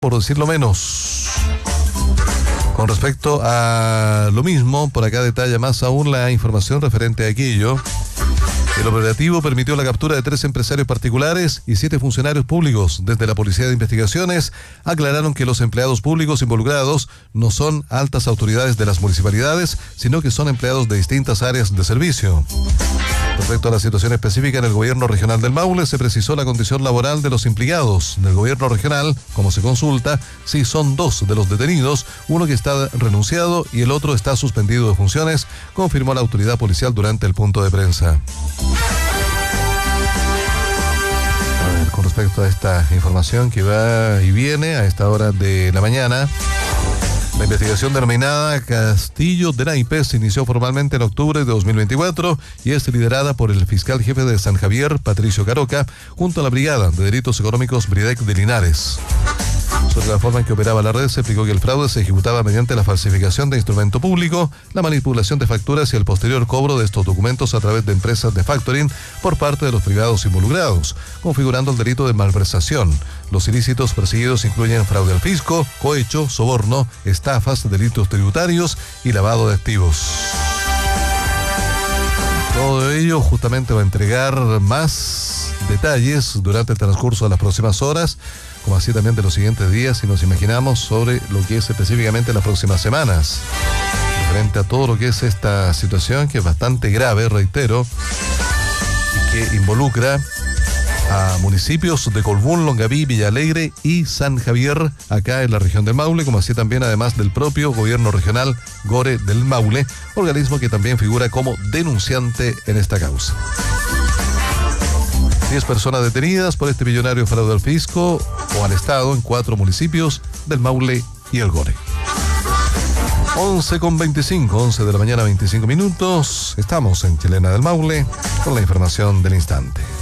por decirlo menos. Con respecto a lo mismo, por acá detalla más aún la información referente a aquello. El operativo permitió la captura de 3 empresarios particulares y 7 funcionarios públicos. Desde la Policía de Investigaciones aclararon que los empleados públicos involucrados no son altas autoridades de las municipalidades, sino que son empleados de distintas áreas de servicio. Respecto a la situación específica en el gobierno regional del Maule, se precisó la condición laboral de los implicados. Del gobierno regional, como se consulta, sí son 2 de los detenidos, uno que está renunciado y el otro está suspendido de funciones, confirmó la autoridad policial durante el punto de prensa. Con respecto a esta información que va y viene a esta hora de la mañana, la investigación denominada Castillo de Naipes se inició formalmente en octubre de 2024 y es liderada por el fiscal jefe de San Javier, Patricio Caroca, junto a la Brigada de Delitos Económicos Bridec de Linares. Sobre la forma en que operaba la red, se explicó que el fraude se ejecutaba mediante la falsificación de instrumento público, la manipulación de facturas y el posterior cobro de estos documentos a través de empresas de factoring por parte de los privados involucrados, configurando el delito de malversación. Los ilícitos perseguidos incluyen fraude al fisco, cohecho, soborno, estafas, delitos tributarios y lavado de activos. Todo ello justamente va a entregar más detalles durante el transcurso de las próximas horas, como así también de los siguientes días, si nos imaginamos sobre lo que es específicamente las próximas semanas. Frente a todo lo que es esta situación, que es bastante grave, reitero, y que involucra a municipios de Colbún, Longaví, Villalegre y San Javier, acá en la región del Maule, como así también además del propio gobierno regional Gore del Maule, organismo que también figura como denunciante en esta causa. 10 personas detenidas por este millonario fraude al fisco o al Estado en 4 municipios del Maule y el Gore. 11:25, 11 de la mañana, 25 minutos. Estamos en Chilena del Maule con la información del instante.